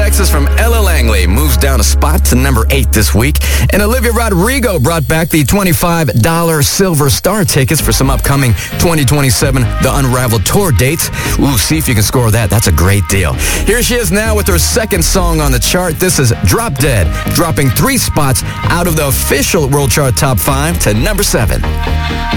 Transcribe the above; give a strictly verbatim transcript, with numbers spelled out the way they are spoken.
Texas from Ella Langley moves down a spot to number eight this week. And Olivia Rodrigo brought back the twenty-five dollars Silver Star tickets for some upcoming twenty twenty-seven The Unraveled tour dates. Ooh, see if you can score that. That's a great deal. Here she is now with her second song on the chart. This is Drop Dead, dropping three spots out of the official World Chart Top five to number seven.